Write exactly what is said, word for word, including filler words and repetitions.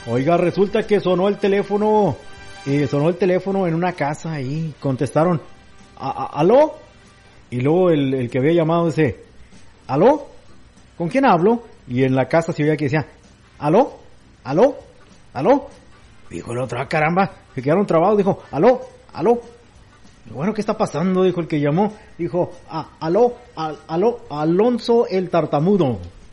Oiga, resulta que sonó el teléfono, eh, sonó el teléfono en una casa ahí, contestaron, ¿A, a, ¿aló? Y luego el, el que había llamado dice, ¿aló? ¿Con quién hablo? Y en la casa se oía que decía, ¿aló? ¿Aló? ¿Aló? Dijo el otro, ah, caramba, se quedaron trabados, dijo, ¿aló? ¿Aló? Y bueno, ¿qué está pasando? Dijo el que llamó, dijo, ah, ¿aló? Al, ¿aló? Alonso el tartamudo.